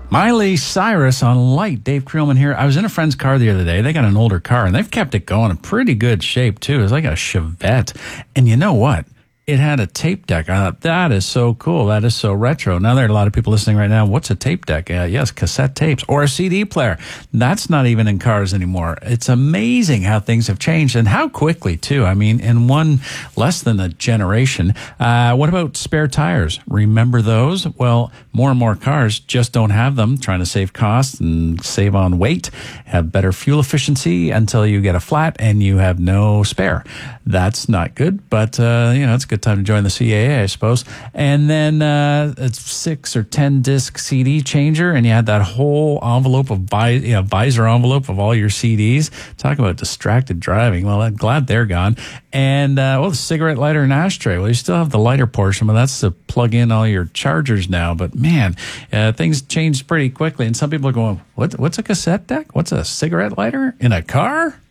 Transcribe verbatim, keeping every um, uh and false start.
Miley Cyrus on Light. Dave Creelman here. I was in a friend's car the other day. They got an older car, and they've kept it going in pretty good shape, too. It's like a Chevette. And you know what? It had a tape deck. I thought, that is so cool. That is so retro. Now, there are a lot of people listening right now. What's a tape deck? Uh, yes, cassette tapes or a C D player. That's not even in cars anymore. It's amazing how things have changed and how quickly, too. I mean, in one less than a generation. Uh, what about spare tires? Remember those? Well, more and more cars just don't have them, trying to save costs and save on weight, have better fuel efficiency until you get a flat and you have no spare. That's not good, but, uh, you know, it's good time to join the C A A, I suppose. And then uh, it's six or ten disc C D changer, and you had that whole envelope of vi- you know, visor envelope of all your C Ds. Talk about distracted driving. Well, I'm glad they're gone. And uh, well, the cigarette lighter and ashtray. Well, you still have the lighter portion, but that's to plug in all your chargers now. But man, uh, things changed pretty quickly, and some people are going, "What? What's a cassette deck? What's a cigarette lighter in a car?"